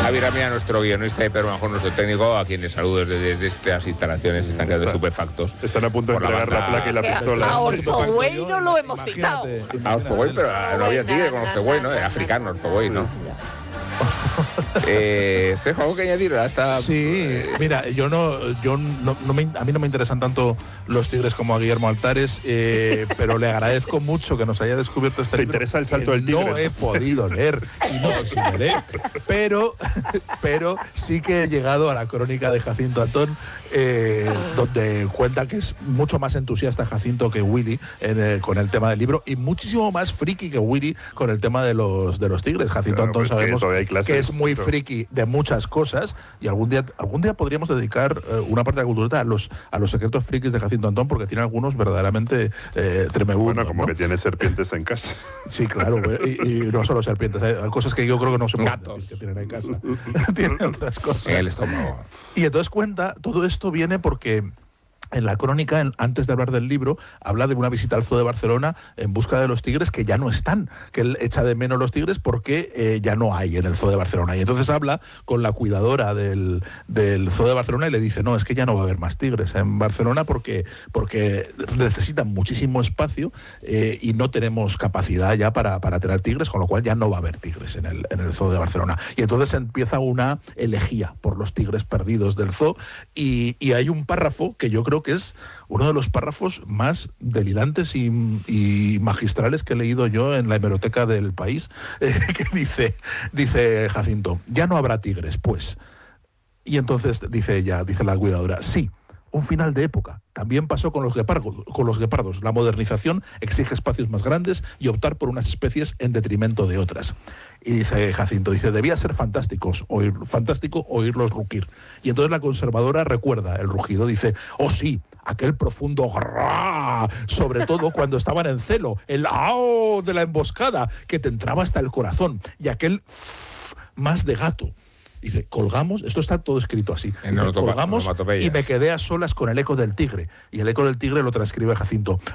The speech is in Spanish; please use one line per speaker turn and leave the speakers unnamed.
Javi Ramírez, nuestro guionista, y Pedro Manjón, nuestro técnico, a quienes saludo desde estas instalaciones, están quedando estupefactos.
Están a punto de entregar la placa y la pistola.
A Orzogüey no lo hemos citado.
A Orzogüey, pero no había tigre con Orzogüey, ¿no? Era africano Orzogüey, ¿no? Sergio, ¿algo que añadir a esta?
Sí, mira, a mí no me interesan tanto los tigres como a Guillermo Altares, pero le agradezco mucho que nos haya descubierto este libro.
¿Te interesa el salto del tigre?
No he podido leer y no sé si leeré, pero sí que he llegado a la crónica de Jacinto Antón, donde cuenta que es mucho más entusiasta Jacinto que Willy con el tema del libro y muchísimo más friki que Willy con el tema de los tigres. Jacinto Antón sabemos que es muy friki de muchas cosas y algún día podríamos dedicar una parte de la cultureta a los secretos frikis de Jacinto Antón, porque tiene algunos verdaderamente tremebundos.
Bueno, como ¿no? Que tiene serpientes en casa.
Sí, claro, y no solo serpientes, hay cosas que yo creo que no se pueden decir que tienen en casa. Tienen otras cosas.
El estómago.
Y entonces cuenta, todo esto viene porque en la crónica, antes de hablar del libro, habla de una visita al Zoo de Barcelona en busca de los tigres que ya no están, que él echa de menos los tigres porque ya no hay en el Zoo de Barcelona. Y entonces habla con la cuidadora del Zoo de Barcelona y le dice, no, es que ya no va a haber más tigres en Barcelona porque necesitan muchísimo espacio y no tenemos capacidad ya para tener tigres, con lo cual ya no va a haber tigres en el Zoo de Barcelona. Y entonces empieza una elegía por los tigres perdidos del zoo y hay un párrafo que yo creo que es uno de los párrafos más delirantes y magistrales que he leído yo en la hemeroteca del País, que dice Jacinto, ya no habrá tigres, pues. Y entonces dice la cuidadora, sí, un final de época. También pasó con los guepardos. La modernización exige espacios más grandes y optar por unas especies en detrimento de otras. Y dice Jacinto, debía ser fantástico oírlos rugir. Y entonces la conservadora recuerda el rugido, dice, oh sí, aquel profundo grrrr, sobre todo cuando estaban en celo, el ao de la emboscada que te entraba hasta el corazón, y aquel más de gato. Dice, colgamos, esto está todo escrito así. Dice, colgamos y me quedé a solas con el eco del tigre. Y el eco del tigre lo transcribe Jacinto.